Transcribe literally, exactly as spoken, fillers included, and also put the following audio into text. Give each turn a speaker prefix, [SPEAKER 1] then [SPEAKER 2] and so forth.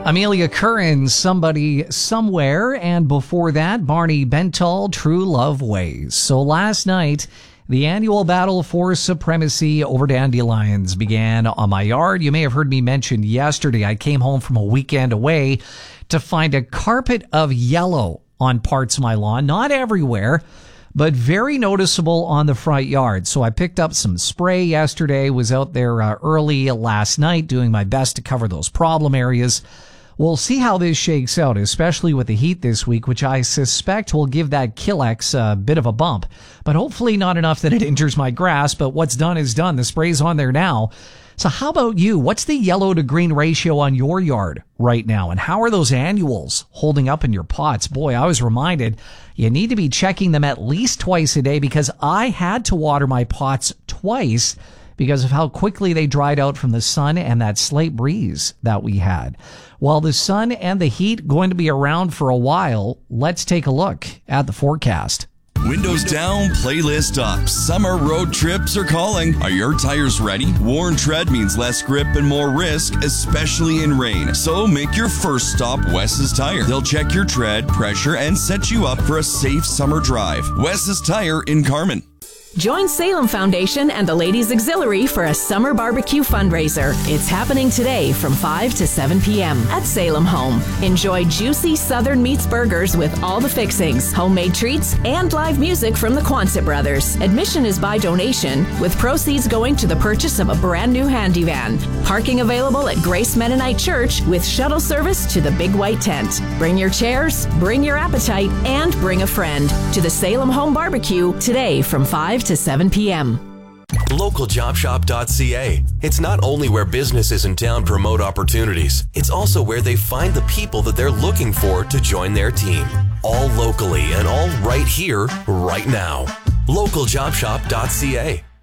[SPEAKER 1] Amelia Curran, Somebody Somewhere, and before that, Barney Bentall, True Love Ways. So last night, the annual battle for supremacy over dandelions began on my yard. You may have heard me mention yesterday, I came home from a weekend away to find a carpet of yellow on parts of my lawn. Not everywhere, but very noticeable on the front yard. So I picked up some spray yesterday, was out there uh, early last night doing my best to cover those problem areas. We'll see how this shakes out, especially with the heat this week, which I suspect will give that Killex a bit of a bump. But hopefully not enough that it injures my grass, but what's done is done. The spray's on there now. So how about you? What's the yellow to green ratio on your yard right now? And how are those annuals holding up in your pots? Boy, I was reminded you need to be checking them at least twice a day because I had to water my pots twice because of how quickly they dried out from the sun and that slight breeze that we had. While the sun and the heat going to be around for a while, let's take a look at the forecast.
[SPEAKER 2] Windows down, playlist up. Summer road trips are calling. Are your tires ready? Worn tread means less grip and more risk, especially in rain. So make your first stop Wes's Tire. They'll check your tread, pressure, and set you up for a safe summer drive. Wes's Tire in Carman.
[SPEAKER 3] Join Salem Foundation and the Ladies Auxiliary for a summer barbecue fundraiser. It's happening today from five to seven p.m. at Salem Home. Enjoy juicy Southern Meats burgers with all the fixings, homemade treats, and live music from the Quonset brothers. Admission is by donation, with proceeds going to the purchase of a brand new handy van. Parking available at Grace Mennonite Church with shuttle service to the Big White Tent. Bring your chairs, bring your appetite, and bring a friend to the Salem Home Barbecue today from five to seven p.m.
[SPEAKER 4] local job shop dot c a. It's not only where businesses in town promote opportunities, it's also where they find the people that they're looking for to join their team. All locally and all right here, right now. local job shop dot c a.